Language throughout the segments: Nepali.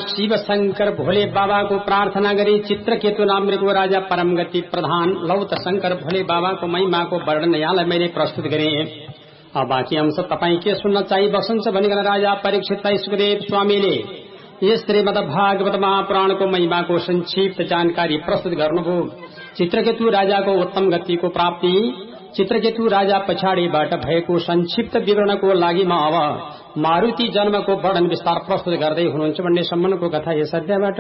शिव शंकर भोले बाबा को प्रार्थना गरी चित्रकेतु नाम मृगो राजा परम गति प्रधान। लौत शंकर भोले बाबा को महिमा को वर्णन यहाँलाई मैले प्रस्तुत गरे। अब बाँकी अंश तपाईँ के सुन्न चाहिँ बसन्छ भनिकन राजा परीक्षित सुखदेव स्वामीले यस श्रीमद् भागवत महापुराण को महिमा को संक्षिप्त जानकारी प्रस्तुत गर्नुभयो। चित्रकेतु राजा को उत्तम गति को प्राप्ति, चित्रकेतु राजा पछाडिबाट भएको संक्षिप्त विवरणको लागि म अब मारुति जन्मको वर्णन विस्तार प्रस्तुत गर्दै हुनुहुन्छ भन्ने सम्बन्धको कथा यस अध्यायबाट।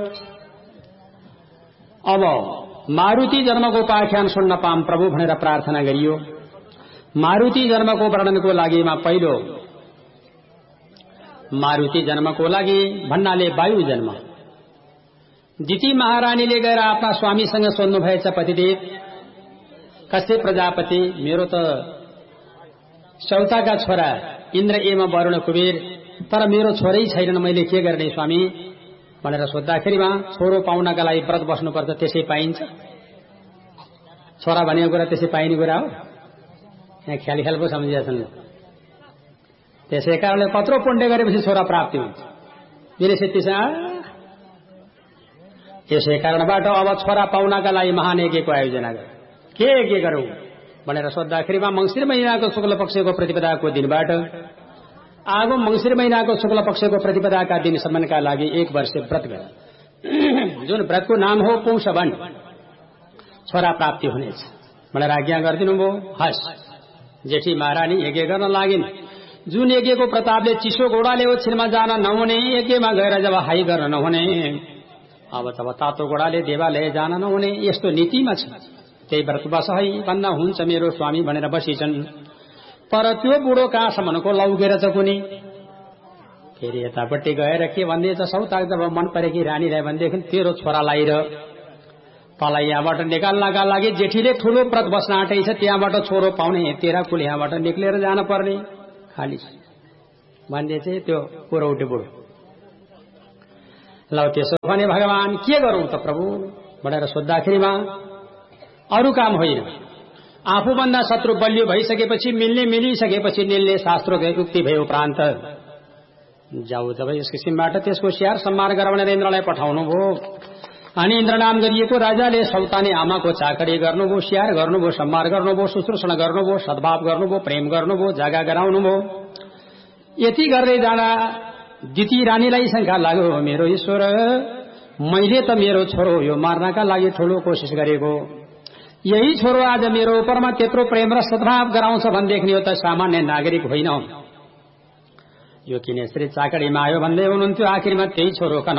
अब मारुति जन्मको उपाख्यान सुन्न पाम प्रभु भनेर प्रार्थना गरियो। मारुति जन्मको वर्णनको लागि पहिलो मारुति जन्मको लागि भन्नाले वायु जन्म। दिति महारानीले गएर आफ्ना स्वामीसँग सोध्नु भएछ, पतिदेव कसे प्रजापति मेरो त सौताका छोरा इन्द्र एम वरुण कुबेर, तर मेरो छोरै छैनन्, मैले के गर्ने स्वामी भनेर सोद्धाखेरिमा छोरो पाउनका लागि व्रत बस्नुपर्छ, त्यसै पाइन्छ? छोरा भनेको कुरा त्यसै पाइने कुरा हो? यहाँ ख्याल ख्याल पो सम्झिएछन्। त्यसै कारणले कत्रो पुण्य गरेपछि छोरा प्राप्ति हुन्छ। यसै कारणबाट अब छोरा पाउनका लागि महान यज्ञको आयोजना गर। के यज्ञ गरौं भनेर सोद्धाखेरिमा मंसिर महिनाको शुक्ल पक्षको प्रतिपदाको दिनबाट आगो मंसिर महिनाको शुक्ल पक्षको प्रतिपदाका दिनसम्मका लागि 1 वर्ष व्रत गर, जुन व्रतको नाम हो पौषबन, छोरा प्राप्ति हुनेछ भनेर आज्ञा गरिदिनु भयो। हस्, जेठी महारानी यज्ञ गर्न लागिन्। जुन यज्ञको प्रतापले चिसो घोडाले ओछिनमा जान नहुने, यज्ञमा गएर जब हाई गर्न नहुने, अब तब तातो घोडाले देवालय जान नहुने, यस्तो नीतिमा छ। त्यही व्रत बस है भन्दा हुन्छ मेरो स्वामी भनेर बसिछन्। तर त्यो बुढो कहाँसम्मको लौकेर छ कुनी। फेरि यतापट्टि गएर के भन्दैछ, सौता जब मन परेकी रानीलाई भनेदेखि तेरो छोरालाई र तलाई यहाँबाट निकाल्नका लागि जेठीले ठूलो व्रत बस्न आँटेछ, त्यहाँबाट छोरो पाउने, तेरा कुल यहाँबाट निक्लेर जान पर्ने खाली भन्दै चाहिँ त्यो पुरौटे बुढो। ल त्यसो भने भगवान के गरौं त प्रभु भनेर सोद्धाखेरिमा अरू काम होइन, आफूभन्दा शत्रु बलियो भइसकेपछि, मिलिसकेपछि निल्ने शास्त्रोक्त युक्ति भए उपरान्त जाऊ जब यस किसिमबाट त्यसको स्याहार सम्मान गर भनेर इन्द्रलाई पठाउनु भयो। अनि इन्द्र नाम गरिएको राजाले सौतानी आमाको चाकरी गर्नुभयो, स्याहार गर्नुभयो, सम्मान गर्नुभयो, शुश्रूषण गर्नुभयो, सद्भाव गर्नुभयो, प्रेम गर्नुभयो, जागा गराउनुभयो। यति गर्दै जाँदा दिति रानीलाई शंका लाग्यो, मेरो ईश्वर, मैले त मेरो छोरो यो मार्नका लागि ठूलो कोशिश गरेको, यही छोरो आज मेरो उपरमा त्यत्रो प्रेम र सद्भाव गराउँछ भनेदेखि यो त सामान्य नागरिक होइन, यो किन यसरी चाकडीमा आयो भन्दै हुनुहुन्थ्यो। आखिरमा त्यही छोरो